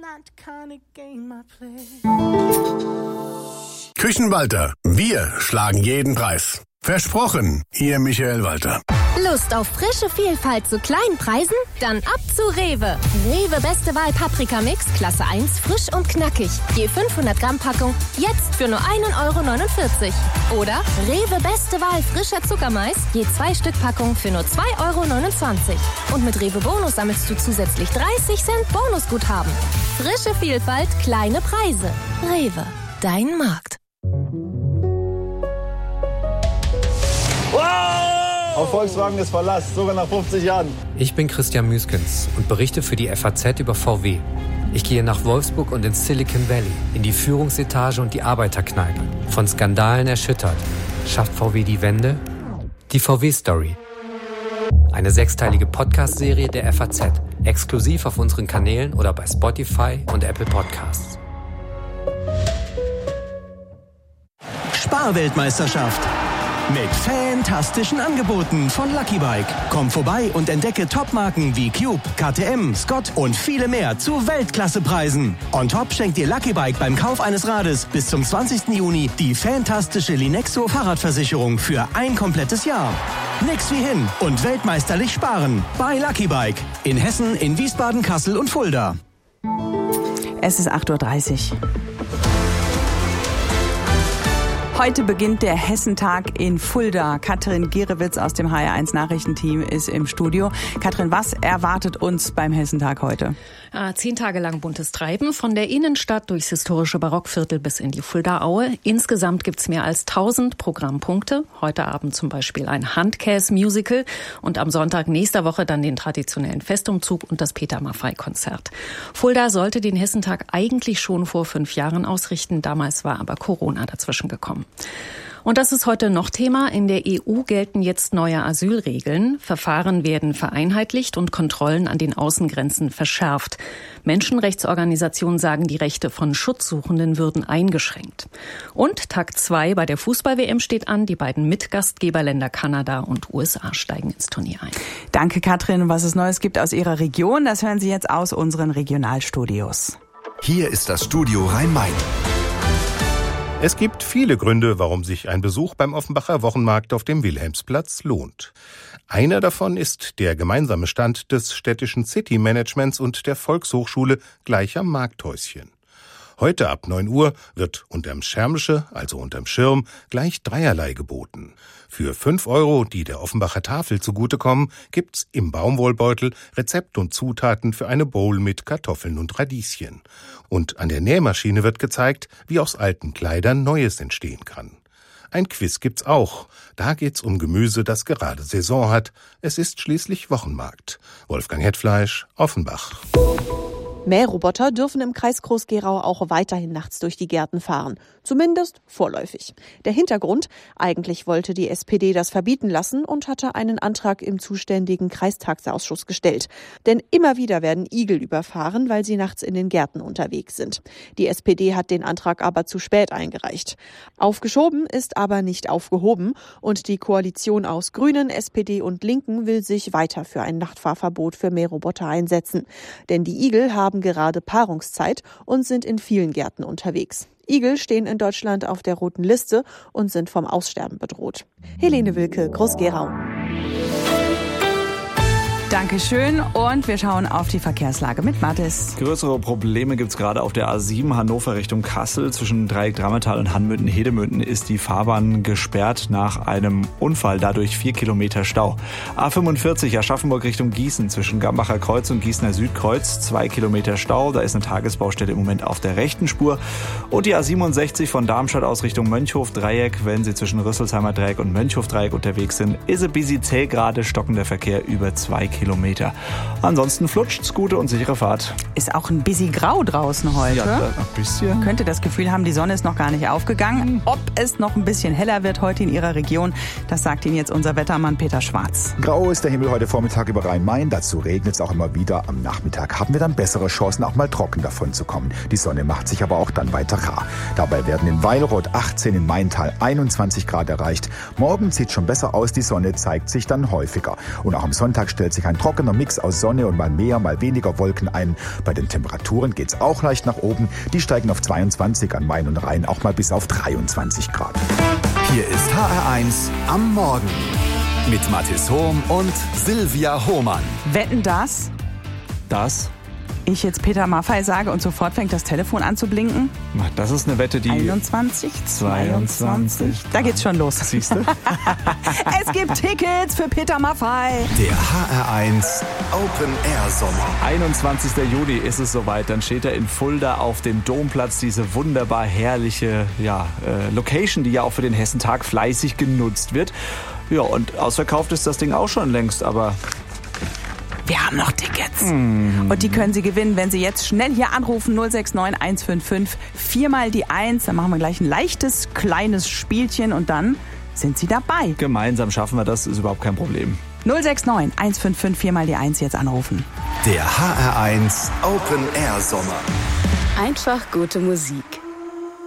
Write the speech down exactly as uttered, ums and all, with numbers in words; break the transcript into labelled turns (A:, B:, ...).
A: Küchenwalter, wir schlagen jeden Preis. Versprochen, Ihr Michael Walter.
B: Lust auf frische Vielfalt zu kleinen Preisen? Dann ab zu Rewe. Rewe Beste Wahl Paprika-Mix, Klasse eins, frisch und knackig. Je fünfhundert Gramm Packung, jetzt für nur ein Euro neunundvierzig. Oder Rewe Beste Wahl frischer Zuckermais, je zwei Stück Packung für nur zwei Euro neunundzwanzig. Und mit Rewe Bonus sammelst du zusätzlich dreißig Cent Bonusguthaben. Frische Vielfalt, kleine Preise. Rewe, dein Markt.
C: Auf Volkswagen ist Verlass, sogar nach fünfzig Jahren.
D: Ich bin Christian Müskens und berichte für die F A Z über V W. Ich gehe nach Wolfsburg und ins Silicon Valley, in die Führungsetage und die Arbeiterkneipe. Von Skandalen erschüttert. Schafft V W die Wende? Die V W-Story. Eine sechsteilige Podcast-Serie der F A Z. Exklusiv auf unseren Kanälen oder bei Spotify und Apple Podcasts.
E: Sparweltmeisterschaft. Mit fantastischen Angeboten von Lucky Bike. Komm vorbei und entdecke Topmarken wie Cube, K T M, Scott und viele mehr zu Weltklassepreisen. On top schenkt dir Lucky Bike beim Kauf eines Rades bis zum zwanzigsten Juni die fantastische Linexo Fahrradversicherung für ein komplettes Jahr. Nix wie hin und weltmeisterlich sparen bei Lucky Bike. In Hessen, in Wiesbaden, Kassel und Fulda.
F: Es ist acht Uhr dreißig. Heute beginnt der Hessentag in Fulda. Katrin Gierewitz aus dem H R eins Nachrichtenteam ist im Studio. Katrin, was erwartet uns beim Hessentag heute?
G: Ah, zehn Tage lang buntes Treiben, von der Innenstadt durchs historische Barockviertel bis in die Fuldaaue. Insgesamt gibt's mehr als tausend Programmpunkte. Heute Abend zum Beispiel ein Handkäs-Musical und am Sonntag nächster Woche dann den traditionellen Festumzug und das Peter Maffay-Konzert. Fulda sollte den Hessentag eigentlich schon vor fünf Jahren ausrichten. Damals war aber Corona dazwischen gekommen. Und das ist heute noch Thema. In der E U gelten jetzt neue Asylregeln. Verfahren werden vereinheitlicht und Kontrollen an den Außengrenzen verschärft. Menschenrechtsorganisationen sagen, die Rechte von Schutzsuchenden würden eingeschränkt. Und Tag zwei bei der Fußball-W M steht an. Die beiden Mitgastgeberländer Kanada und U S A steigen ins Turnier ein.
F: Danke, Katrin. Was es Neues gibt aus Ihrer Region, das hören Sie jetzt aus unseren Regionalstudios.
H: Hier ist das Studio Rhein-Main.
I: Es gibt viele Gründe, warum sich ein Besuch beim Offenbacher Wochenmarkt auf dem Wilhelmsplatz lohnt. Einer davon ist der gemeinsame Stand des städtischen City-Managements und der Volkshochschule gleich am Markthäuschen. Heute ab neun Uhr wird unterm Schirmsche, also unterm Schirm, gleich dreierlei geboten. Für fünf Euro, die der Offenbacher Tafel zugutekommen, gibt's im Baumwollbeutel Rezept und Zutaten für eine Bowl mit Kartoffeln und Radieschen. Und an der Nähmaschine wird gezeigt, wie aus alten Kleidern Neues entstehen kann. Ein Quiz gibt's auch. Da geht's um Gemüse, das gerade Saison hat. Es ist schließlich Wochenmarkt. Wolfgang Hetfleisch, Offenbach.
J: Mähroboter dürfen im Kreis Groß-Gerau auch weiterhin nachts durch die Gärten fahren. Zumindest vorläufig. Der Hintergrund: Eigentlich wollte die S P D das verbieten lassen und hatte einen Antrag im zuständigen Kreistagsausschuss gestellt. Denn immer wieder werden Igel überfahren, weil sie nachts in den Gärten unterwegs sind. Die S P D hat den Antrag aber zu spät eingereicht. Aufgeschoben ist aber nicht aufgehoben. Und die Koalition aus Grünen, S P D und Linken will sich weiter für ein Nachtfahrverbot für Mähroboter einsetzen. Denn die Igel haben gerade Paarungszeit und sind in vielen Gärten unterwegs. Igel stehen in Deutschland auf der roten Liste und sind vom Aussterben bedroht. Helene Wilke, Groß-Gerau.
F: Dankeschön und wir schauen auf die Verkehrslage mit Mathis.
K: Größere Probleme gibt's gerade auf der A sieben Hannover Richtung Kassel. Zwischen Dreieck-Drammetal und Hanmünden-Hedemünden ist die Fahrbahn gesperrt nach einem Unfall. Dadurch vier Kilometer Stau. A fünfundvierzig Aschaffenburg Richtung Gießen zwischen Gambacher Kreuz und Gießener Südkreuz. Zwei Kilometer Stau. Da ist eine Tagesbaustelle im Moment auf der rechten Spur. Und die A siebenundsechzig von Darmstadt aus Richtung Mönchhof-Dreieck. Wenn Sie zwischen Rüsselsheimer Dreieck und Mönchhof-Dreieck unterwegs sind, ist ein bisschen zäh, gerade stockender Verkehr über zwei Kilometer. Ansonsten flutscht's, gute und sichere Fahrt.
F: Ist auch ein bisschen grau draußen heute.
K: Ja, ein bisschen.
F: Könnte das Gefühl haben, die Sonne ist noch gar nicht aufgegangen. Ob es noch ein bisschen heller wird heute in Ihrer Region, das sagt Ihnen jetzt unser Wettermann Peter Schwarz.
L: Grau ist der Himmel heute Vormittag über Rhein-Main. Dazu regnet es auch immer wieder. Am Nachmittag haben wir dann bessere Chancen, auch mal trocken davon zu kommen. Die Sonne macht sich aber auch dann weiter rar. Dabei werden in Weilroth achtzehn, in Maintal einundzwanzig Grad erreicht. Morgen sieht schon besser aus. Die Sonne zeigt sich dann häufiger. Und auch am Sonntag stellt sich ein trockener Mix aus Sonne und mal mehr, mal weniger Wolken ein. Bei den Temperaturen geht's auch leicht nach oben. Die steigen auf zweiundzwanzig an Main und Rhein, auch mal bis auf dreiundzwanzig Grad.
H: Hier ist H R eins am Morgen mit Mathis Hohm und Silvia Hohmann.
F: Wetten das?
K: Das?
F: Ich jetzt Peter Maffay sage und sofort fängt das Telefon an zu blinken?
K: Das ist eine Wette, die...
F: einundzwanzig, zweiundzwanzig. Da geht's schon los.
K: Siehst du?
F: Es gibt Tickets für Peter Maffay.
H: Der H R eins Open Air Sommer.
K: einundzwanzigster Juni ist es soweit. Dann steht er in Fulda auf dem Domplatz. Diese wunderbar herrliche ja, äh, Location, die ja auch für den Hessentag fleißig genutzt wird. Ja, und ausverkauft ist das Ding auch schon längst, aber...
F: Wir haben noch Tickets.
K: Mm.
F: Und die können Sie gewinnen, wenn Sie jetzt schnell hier anrufen. null sechs neun eins fünf fünf, viermal die eins. Dann machen wir gleich ein leichtes, kleines Spielchen und dann sind Sie dabei.
K: Gemeinsam schaffen wir das, ist überhaupt kein Problem.
F: null sechs neun eins fünf fünf, viermal die eins jetzt anrufen.
H: Der H R eins Open Air Sommer.
M: Einfach gute Musik.